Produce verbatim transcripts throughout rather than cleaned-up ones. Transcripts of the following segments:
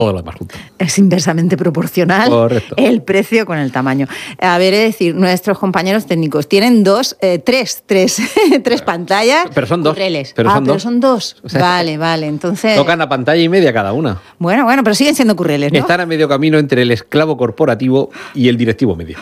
todo lo demás junto. Es inversamente proporcional. Correcto. El precio con el tamaño. A ver, es decir, nuestros compañeros técnicos tienen dos, eh, tres, tres, tres pantallas. Pero son dos. Curreles. Pero ah, son pero dos. son dos. O sea, vale, vale. Entonces. Tocan a pantalla y media cada una. Bueno, bueno, pero siguen siendo curreles, ¿no? Están a medio camino entre el esclavo corporativo y el directivo medio.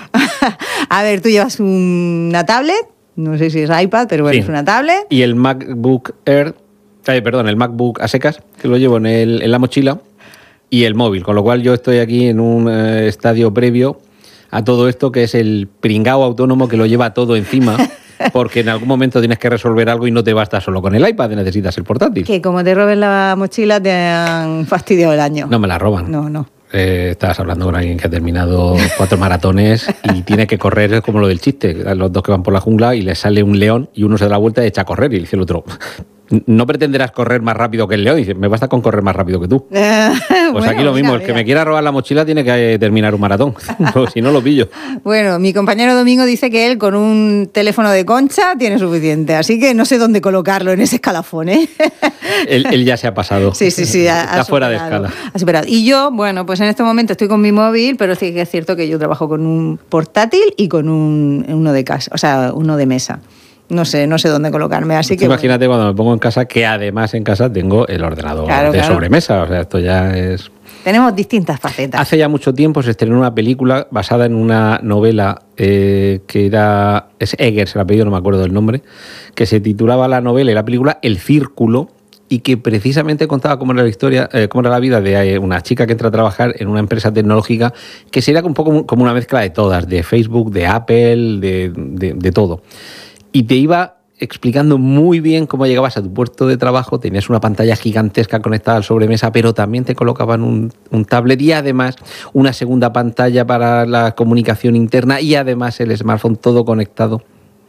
A ver, tú llevas una tablet, no sé si es iPad, pero bueno, Sí. es una tablet. Y el MacBook Air, eh, perdón, el MacBook a secas, que lo llevo en, el, en la mochila, y el móvil, con lo cual yo estoy aquí en un eh, estadio previo a todo esto, que es el pringao autónomo que lo lleva todo encima, porque en algún momento tienes que resolver algo y no te basta solo con el iPad, necesitas el portátil. Que como te roben la mochila te han fastidiado el año. No me la roban. No, no. Eh, estás hablando con alguien que ha terminado cuatro maratones y tiene que correr como lo del chiste, los dos que van por la jungla y les sale un león y uno se da la vuelta y echa a correr y le dice el otro, no pretenderás correr más rápido que el león, y dice, me basta con correr más rápido que tú. Eh, Pues bueno, aquí lo mismo, mira, el que mira. me quiera robar la mochila tiene que terminar un maratón, si no lo pillo. Bueno, mi compañero Domingo dice que él con un teléfono de concha tiene suficiente, así que no sé dónde colocarlo en ese escalafón, ¿eh? Él, él ya se ha pasado. Sí, sí, sí. Ha, Está ha fuera de superado, escala. ha superado. Y yo, bueno, pues en este momento estoy con mi móvil, pero sí que es cierto que yo trabajo con un portátil y con un, uno de casa, o sea, uno de mesa. No sé, no sé dónde colocarme, así que Imagínate cuando me pongo en casa, que además en casa tengo el ordenador Claro, de claro. sobremesa. O sea, esto ya es... bueno, tenemos distintas facetas. Hace ya mucho tiempo se estrenó una película basada en una novela eh, que era... Es Eggers, el apellido, no me acuerdo del nombre, que se titulaba la novela y la película El Círculo, y que precisamente contaba cómo era la historia, eh, cómo era la vida de eh, una chica que entra a trabajar en una empresa tecnológica que sería un poco como una mezcla de todas, de Facebook, de Apple, de, de, de todo. Y te iba explicando muy bien cómo llegabas a tu puesto de trabajo, tenías una pantalla gigantesca conectada al sobremesa, pero también te colocaban un, un tablet y además una segunda pantalla para la comunicación interna y además el smartphone todo conectado.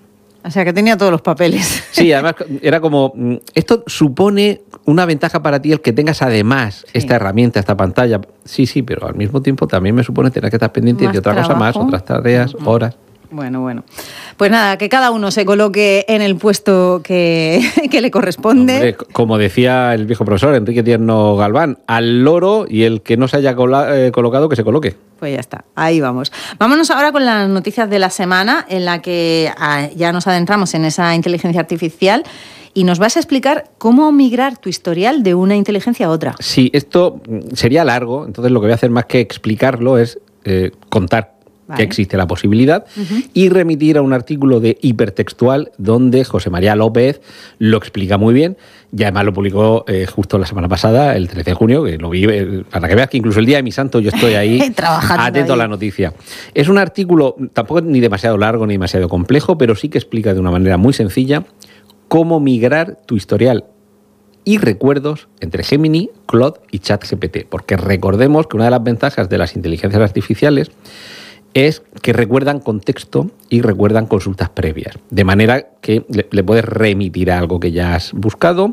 O sea, que tenía todos los papeles. Sí, además era como, esto supone una ventaja para ti el que tengas además Sí. esta herramienta, esta pantalla. Sí, sí, pero al mismo tiempo también me supone tener que estar pendiente Más de otra cosa más, trabajo. otras tareas, Ujú. horas. Bueno, bueno. Pues nada, que cada uno se coloque en el puesto que, que le corresponde. Hombre, como decía el viejo profesor Enrique Tierno Galván, al loro, y el que no se haya cola, eh, colocado, que se coloque. Pues ya está, ahí vamos. Vámonos ahora con las noticias de la semana, en la que ah, ya nos adentramos en esa inteligencia artificial y nos vas a explicar cómo migrar tu historial de una inteligencia a otra. Sí, esto sería largo, entonces lo que voy a hacer más que explicarlo es eh, contar Vale. que existe la posibilidad uh-huh. y remitir a un artículo de Hipertextual donde José María López lo explica muy bien, y además lo publicó eh, justo la semana pasada, el trece de junio, que lo vi, eh, para que veas que incluso el día de mi santo yo estoy ahí Trabajando atento ahí. a la noticia. Es un artículo tampoco ni demasiado largo ni demasiado complejo, pero sí que explica de una manera muy sencilla cómo migrar tu historial y recuerdos entre Gemini, Claude y ChatGPT, porque recordemos que una de las ventajas de las inteligencias artificiales es que recuerdan contexto y recuerdan consultas previas, de manera que le, le puedes remitir a algo que ya has buscado,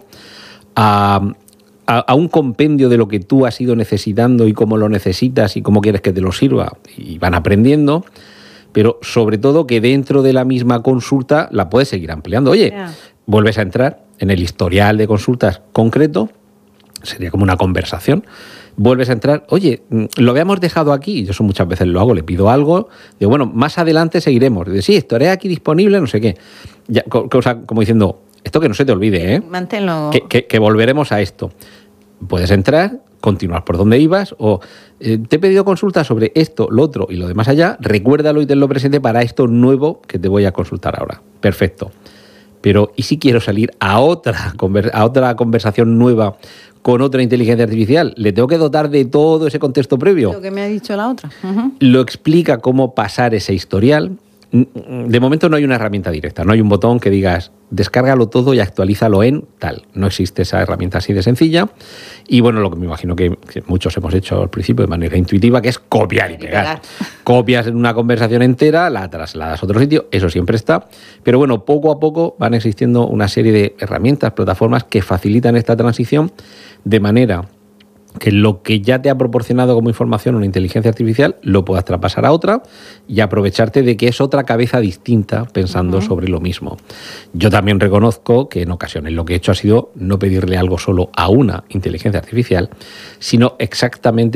a, a, a un compendio de lo que tú has ido necesitando y cómo lo necesitas y cómo quieres que te lo sirva, y van aprendiendo, pero sobre todo que dentro de la misma consulta la puedes seguir ampliando. Oye, Yeah. vuelves a entrar en el historial de consultas concreto, sería como una conversación. Vuelves a entrar, oye, lo habíamos dejado aquí, yo eso muchas veces lo hago, le pido algo, digo, bueno, más adelante seguiremos. Digo, sí, estaré aquí disponible, no sé qué. Ya, cosa como diciendo, esto que no se te olvide, ¿eh? Manténlo. Que, que, que volveremos a esto. Puedes entrar, continuar por donde ibas, o eh, te he pedido consulta sobre esto, lo otro y lo demás allá, recuérdalo y tenlo presente para esto nuevo que te voy a consultar ahora. Perfecto. Pero, ¿y si quiero salir a otra, a otra conversación nueva con otra inteligencia artificial? ¿Le tengo que dotar de todo ese contexto previo? Lo que me ha dicho la otra. Uh-huh. Lo explica cómo pasar ese historial. De momento no hay una herramienta directa, no hay un botón que digas descárgalo todo y actualízalo en tal. No existe esa herramienta así de sencilla. Y bueno, lo que me imagino que, que muchos hemos hecho al principio de manera intuitiva, que es copiar y pegar. pegar. Copias en una conversación entera, la trasladas a otro sitio, eso siempre está. Pero bueno, poco a poco van existiendo una serie de herramientas, plataformas que facilitan esta transición de manera que lo que ya te ha proporcionado como información una inteligencia artificial lo puedas traspasar a otra y aprovecharte de que es otra cabeza distinta pensando uh-huh. sobre lo mismo. Yo también reconozco que en ocasiones lo que he hecho ha sido no pedirle algo solo a una inteligencia artificial, sino exactamente